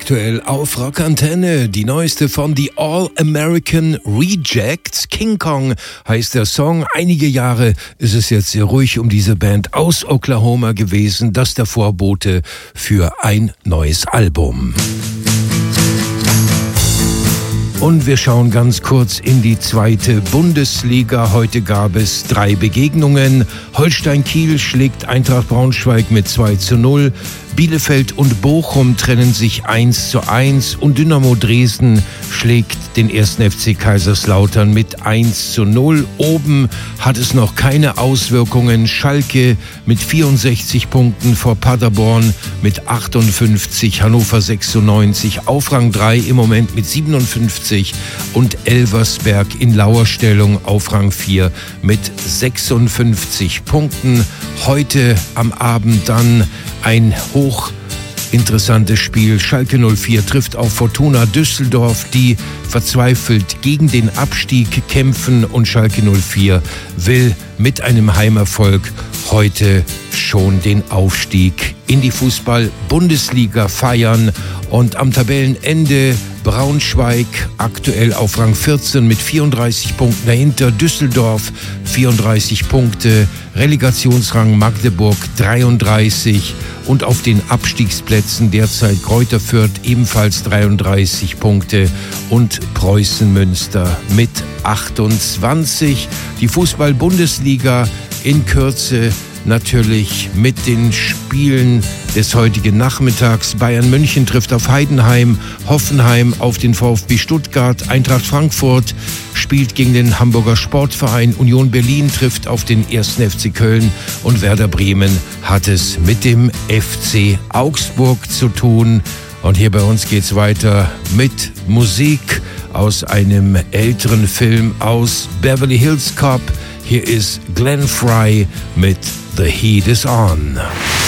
Aktuell auf Rockantenne, die neueste von The All-American Rejects. King Kong heißt der Song. Einige Jahre ist es jetzt sehr ruhig um diese Band aus Oklahoma gewesen. Das ist der Vorbote für ein neues Album. Und wir schauen ganz kurz in die zweite Bundesliga. Heute gab es 3 Begegnungen. Holstein Kiel schlägt Eintracht Braunschweig mit 2:0. Bielefeld und Bochum trennen sich 1:1 und Dynamo Dresden schlägt den 1. FC Kaiserslautern mit 1:0. Oben hat es noch keine Auswirkungen. Schalke mit 64 Punkten vor Paderborn mit 58, Hannover 96 auf Rang 3 im Moment mit 57 und Elversberg in Lauerstellung auf Rang 4 mit 56 Punkten. Heute am Abend dann ein hochinteressantes Spiel. Schalke 04 trifft auf Fortuna Düsseldorf, die verzweifelt gegen den Abstieg kämpfen, und Schalke 04 will mit einem Heimerfolg heute schon den Aufstieg in die Fußball-Bundesliga feiern. Und am Tabellenende Braunschweig aktuell auf Rang 14 mit 34 Punkten, dahinter Düsseldorf 34 Punkte, Relegationsrang Magdeburg 33 und auf den Abstiegsplätzen derzeit Greuther Fürth ebenfalls 33 Punkte und Preußen Münster mit 28. Die Fußball-Bundesliga in Kürze natürlich mit den Spielen des heutigen Nachmittags. Bayern München trifft auf Heidenheim, Hoffenheim auf den VfB Stuttgart, Eintracht Frankfurt spielt gegen den Hamburger Sportverein, Union Berlin trifft auf den 1. FC Köln und Werder Bremen hat es mit dem FC Augsburg zu tun. Und hier bei uns geht's weiter mit Musik aus einem älteren Film aus Beverly Hills Cop. Hier ist Glenn Frey mit The Heat Is On.